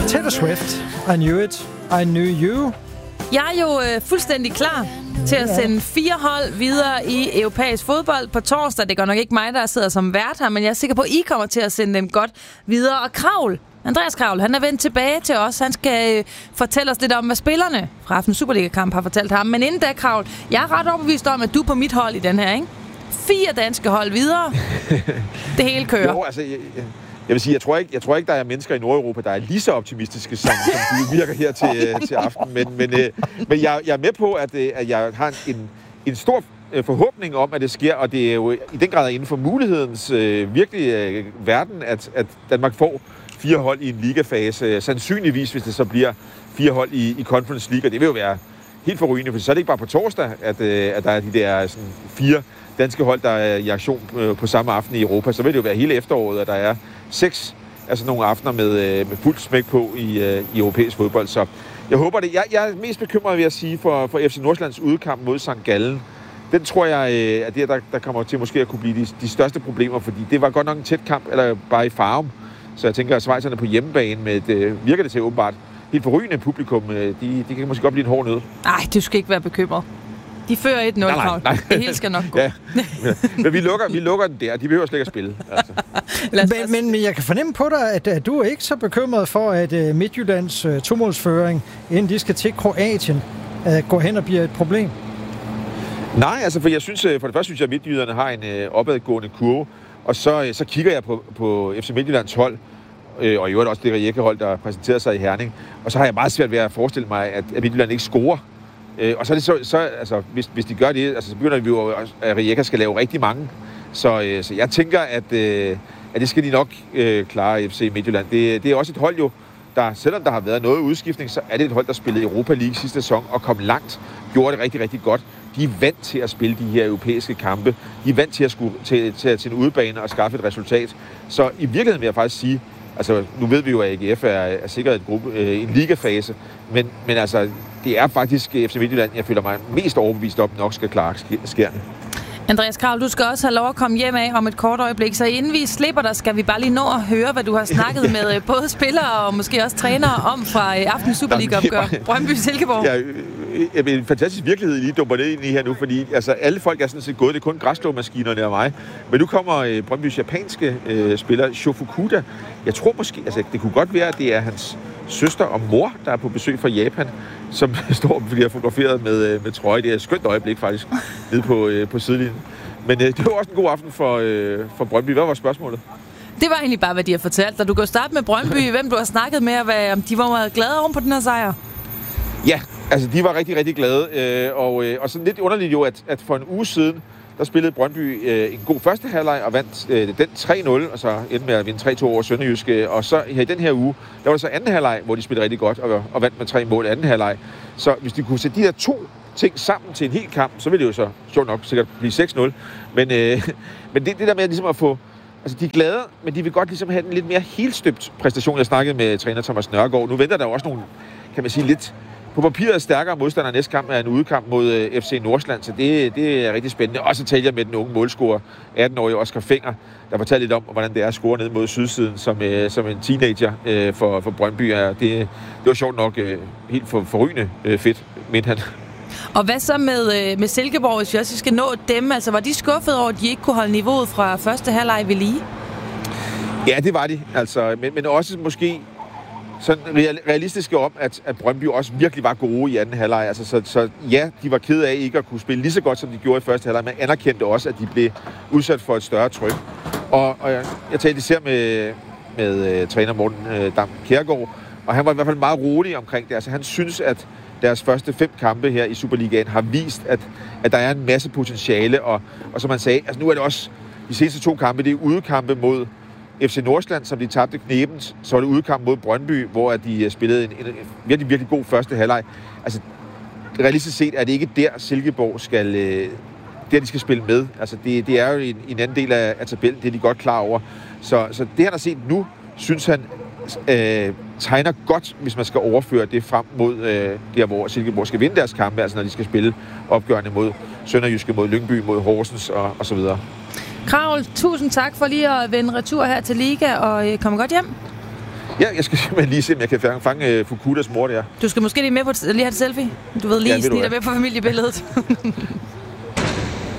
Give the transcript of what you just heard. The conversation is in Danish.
Taylor Swift, I Knew It, I Knew You. Jeg er jo fuldstændig klar til at sende 4 hold videre i europæisk fodbold på torsdag. Det går nok ikke mig, der sidder som vært her, men jeg er sikker på, at I kommer til at sende dem godt videre. Og Kravl, Andreas Kravl, han er vendt tilbage til os. Han skal fortælle os lidt om, hvad spillerne fra Aften Superliga-kamp har fortalt ham. Men inden da, Kravl, jeg er ret overbevist om, at du er på mit hold i den her, ikke? 4 danske hold videre. Det hele kører. Jo, altså... Jeg vil sige, jeg tror ikke, der er mennesker i Nordeuropa, der er lige så optimistiske, som du virker her til aften. Men jeg er med på, at jeg har en stor forhåbning om, at det sker, og det er jo i den grad inden for mulighedens virkelige verden, at Danmark får 4 hold i en ligafase. Sandsynligvis, hvis det så bliver 4 hold i Conference League, og det vil jo være helt forrygende, for så er det ikke bare på torsdag, at der er de der sådan 4 danske hold, der er i aktion på samme aften i Europa. Så vil det jo være hele efteråret, at der er 6 altså nogle aftener med fuldt smæk på i europæisk fodbold. Så jeg håber det. Jeg er mest bekymret ved at sige for FC Nordsjællands udkamp mod St. Gallen. Den tror jeg er det, der kommer til måske at kunne blive de største problemer, fordi det var godt nok en tæt kamp, eller bare i Farum. Så jeg tænker, at schweizerne på hjemmebane med virker det til åbenbart helt forrygende publikum. De kan måske godt blive en hård nød. Nej, du skal ikke være bekymret. De fører 1-0, Kravl. Det hele skal nok gå. Ja. Men vi lukker den der. De behøver slet ikke at spille. Altså. Men jeg kan fornemme på dig, at du er ikke så bekymret for, at Midtjyllands 2-målsføring, inden de skal til Kroatien, går hen og bliver et problem. Nej, altså for det første synes jeg, at Midtjyderne har en opadgående kurve. Og så kigger jeg på FC Midtjyllands hold, og i øvrigt også det Rijeka-hold, der præsenterer sig i Herning. Og så har jeg meget svært ved at forestille mig, at Midtjylland ikke scorer. Og så er det så altså, hvis de gør det, altså, så begynder vi jo, at Rijeka skal lave rigtig mange. Så jeg tænker, at det skal de nok klare FC Midtjylland. Det er også et hold jo, der selvom der har været noget udskiftning, så er det et hold, der spillede Europa League sidste sæson og kom langt, gjorde det rigtig, rigtig godt. De er vant til at spille de her europæiske kampe. De er vant til at til en udebane og skaffe et resultat. Så i virkeligheden vil jeg faktisk sige, altså nu ved vi jo, at AGF er sikret en ligafase, men altså det er faktisk FC Midtjylland, jeg føler mig mest overbevist om, nok skal klare skærne. Andreas Kravl, du skal også have lov at komme hjem af om et kort øjeblik, så inden vi slipper dig, skal vi bare lige nå at høre, hvad du har snakket med både spillere og måske også trænere om fra Aften Superliga-opgør. Brøndby-Silkeborg. Ja, en fantastisk virkelighed, I lige dumper ned ind i her nu, fordi altså, alle folk er sådan set gået, det er kun græsslåmaskinerne og mig. Men nu kommer Brøndbys japanske spiller, Shofukuda. Jeg tror måske, altså det kunne godt være, at det er hans søster og mor, der er på besøg fra Japan, som står, fordi jeg har fotograferet med trøje. Det er et skønt øjeblik faktisk, nede på sidelinjen. Men det var også en god aften for Brøndby. Hvad var spørgsmålet? Det var egentlig bare, hvad de har fortalt. Og du kan jo starte med Brøndby, hvem du har snakket med, og om de var meget glade oven på den her sejr. Ja, altså de var rigtig, rigtig glade. Og så lidt underligt jo, at for en uge siden, der spillede Brøndby en god første halvleg og vandt den 3-0, og så endte med at vinde 3-2 over Sønderjyske. Og så her i den her uge, der var det så anden halvleg, hvor de spillede rigtig godt og vandt med 3 mål anden halvleg. Så hvis de kunne sætte de her 2 ting sammen til en hel kamp, så ville det jo så sjovt nok sikkert blive 6-0. Men det der med ligesom at få... Altså, de er glade, men de vil godt ligesom have en lidt mere helstøbt præstation. Jeg snakkede med træner Thomas Nørgaard. Nu venter der jo også nogle, kan man sige, lidt på papiret stærkere modstander. Næste kamp er en udekamp mod FC Nordsjælland, så det er rigtig spændende. Og så taler jeg med den unge målscorer, 18-årige Oscar Fenger, der fortalte lidt om, hvordan det er at score ned mod sydsiden som en teenager for Brøndby. Det var sjovt nok helt forrygende fedt, mente han. Og hvad så med Silkeborg, hvis vi også skal nå dem? Altså, var de skuffet over, at de ikke kunne holde niveauet fra første halvleg ved lige? Ja, det var de. Altså, men også måske sådan realistiske om, at Brøndby også virkelig var gode i anden halvleg. Altså, så ja, de var kede af ikke at kunne spille lige så godt, som de gjorde i første halvleg, men anerkendte også, at de blev udsat for et større tryk. Og jeg talte især med træner Morten Dam Kjærgaard, og han var i hvert fald meget rolig omkring det. Altså, han synes, at deres første 5 kampe her i Superligaen har vist, at der er en masse potentiale, og som han sagde, altså nu er det også de seneste 2 kampe, det er udekampe mod FC Nordsjælland, som de tabte knebent, så er det udekamp mod Brøndby, hvor de spillede en virkelig, virkelig god første halvleg. Altså, realistisk set er det ikke der, Silkeborg skal, der de skal spille med. Altså, det er jo en anden del af tabellen, det er de godt klar over. Så det, han har set nu, synes han, tegner godt, hvis man skal overføre det frem mod der, hvor Silkeborg skal vinde deres kampe, altså når de skal spille opgørende mod Sønderjyske, mod Lyngby, mod Horsens og så videre. Kravl, tusind tak for lige at vende retur her til Liga, og komme godt hjem. Ja, jeg skal simpelthen lige se, om jeg kan fange Fukudas mor der. Du skal måske lige med på lige have et selfie. Du ved lige, ved du snit hvad. med på familiebilledet.